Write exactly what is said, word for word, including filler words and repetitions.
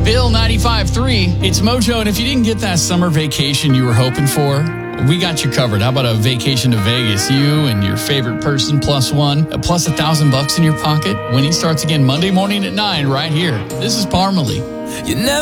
Bill ninety-five three. It's Mojo, and if you didn't get that summer vacation you were hoping for, we got you covered. How about a vacation to Vegas? You and your favorite person plus one, uh, plus a thousand bucks in your pocket. Winning starts again Monday morning at nine right here. This is Parmalee. You never